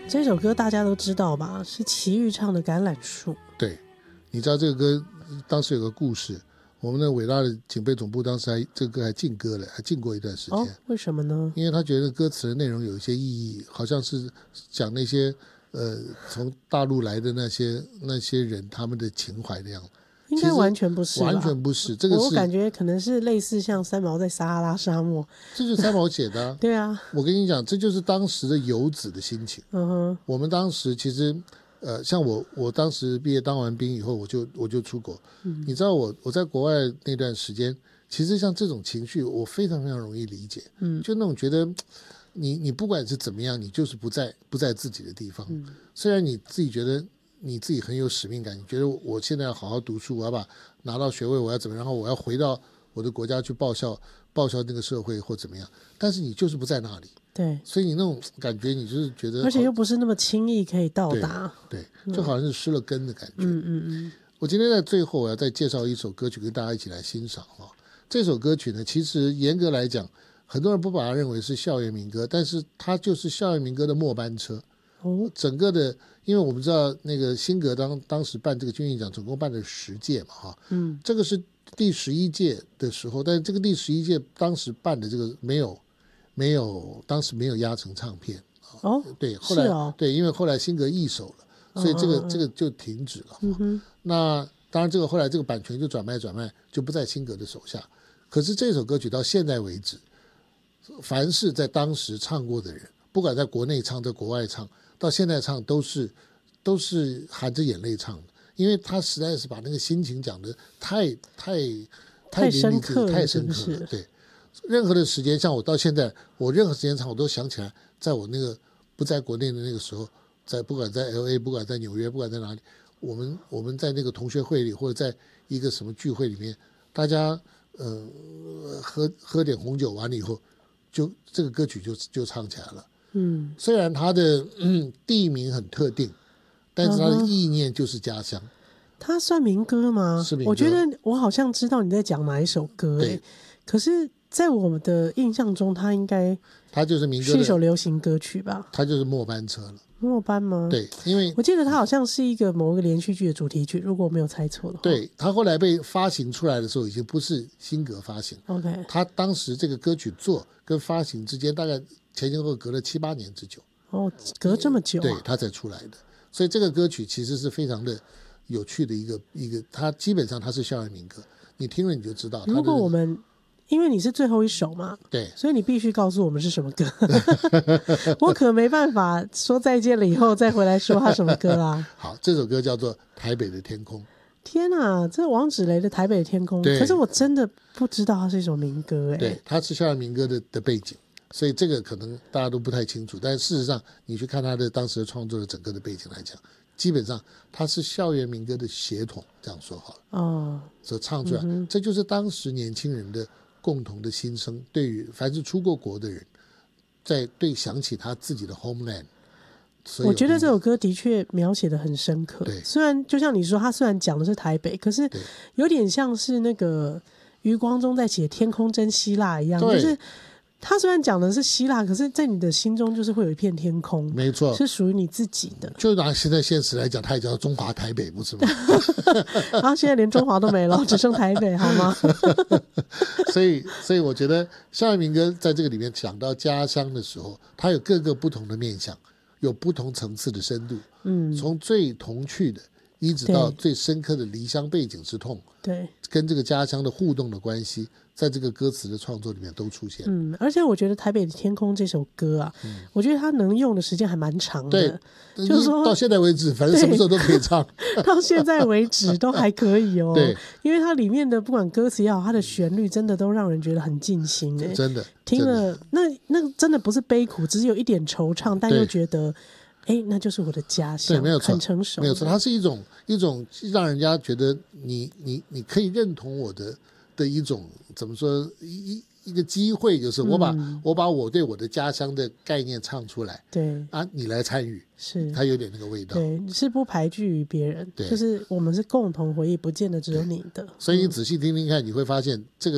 这首歌大家都知道吧，是齐豫唱的《橄榄树》。 对，你知道这个歌当时有个故事，我们的伟大的警备总部当时这个歌还禁歌了，还禁过一段时间。 为什么呢？ 因为他觉得歌词的内容有一些意义，好像是讲那些从大陆来的那些人他们的情怀的样子。 应该完全不是吧， 完全不是。这个是我感觉可能是类似像三毛在撒哈拉沙漠， 这就是三毛写的啊。 对啊，我跟你讲，这就是当时的游子的心情。我们当时其实像我当时毕业当完兵以后，我就出国。你知道我在国外那段时间，其实像这种情绪我非常非常容易理解。就那种觉得你不管是怎么样，你就是不在自己的地方。虽然你自己觉得你自己很有使命感，你觉得我现在要好好读书，我要拿到学位，我要怎么样，然后我要回到我的国家去报效那个社会或怎么样，但是你就是不在那里。 对， 所以你那种感觉，你就是觉得， 而且又不是那么轻易可以到达， 对，就好像是失了根的感觉。我今天在最后我要再介绍一首歌曲跟大家一起来欣赏啊。这首歌曲呢，其实严格来讲，很多人不把它认为是校园民歌，但是它就是校园民歌的末班车。整个的，因为我们知道那个新格当时办这个金韵奖总共办了10届嘛哈，这个是第11届的时候，但是这个第11届当时办的这个当时没有压成唱片。对，后来对，因为后来新格易手了，所以这个就停止了。那当然这个后来这个版权就转卖就不在新格的手下。可是这首歌曲到现在为止，凡是在当时唱过的人，不管在国内唱在国外唱，到现在唱都是含着眼泪唱的，因为他实在是把那个心情讲的太深刻了， 太深刻了。对，任何的时间，像我到现在，我任何时间唱，我都想起来，在我那个不在国内的那个时候，不管在 LA， 不管在纽约，不管在哪里，我们在那个同学会里，或者在一个什么聚会里面，大家喝点红酒完了以后，就这个歌曲就唱起来了。虽然它的地名很特定，但是它的意念就是家乡。 它算民歌吗？ 是民歌。 我觉得我好像知道你在讲哪一首歌，可是在我们的印象中，它就是民歌， 是一首流行歌曲吧？ 它就是末班车了。 末班吗？ 对，因为我记得它好像是某一个连续剧的主题曲，如果我没有猜错的话。 对，它后来被发行出来的时候，已经不是新格发行。 OK， 它当时这个歌曲做跟发行之间大概前后隔了7、8年之久。 隔这么久对，它才出来的。所以这个歌曲其实是非常的有趣的一个，它基本上它是校园民歌，你听了你就知道。 如果我们因为你是最后一首嘛， 对， 所以你必须告诉我们是什么歌。我可没办法说再见了以后再回来说它什么歌啦。 好，这首歌叫做《台北的天空》。 天啊，这王芷蕾的《台北的天空》，可是我真的不知道它是一首民歌。 对，它是校园民歌的背景，所以这个可能大家都不太清楚，但事实上你去看他的当时的创作的整个的背景来讲，基本上它是校园民歌的血统，这样说好了。所唱出来，这就是当时年轻人的共同的心声。对于凡是出过国的人，想起他自己的 homeland， 我觉得这首歌的确描写的很深刻。虽然就像你说，他虽然讲的是台北，可是有点像是那个余光中在写天空真希腊一样，就是他虽然讲的是希腊，可是在你的心中就是会有一片天空， 没错， 是属于你自己的。 就拿现在现实来讲，它也叫中华台北，不是吗？ 然后现在连中华都没了，只剩台北，好吗？ 所以我觉得校园民歌在这个里面讲到家乡的时候，它有各个不同的面向，有不同层次的深度。从最童趣的，一直到最深刻的离乡背景之痛， 对， 跟这个家乡的互动的关系，在这个歌词的创作里面都出现。 而且我觉得《台北的天空》这首歌啊，我觉得它能用的时间还蛮长的。对，就是说到现在为止，反正什么时候都可以唱。 到现在为止都还可以哦。 对， 因为它里面的不管歌词也好，它的旋律真的都让人觉得很尽心。 真的听了那真的不是悲苦，只是有一点惆怅，但又觉得那就是我的家乡。 对，没有错， 很成熟， 没有错。它是一种让人家觉得你可以认同我的一种，怎么说，一个机会，就是我把我对我的家乡的概念唱出来， 对啊，你来参与， 是它有点那个味道。 对，是不排拒于别人，就是我们是共同回忆，不见得只有你的。 所以你仔细听听看，你会发现这个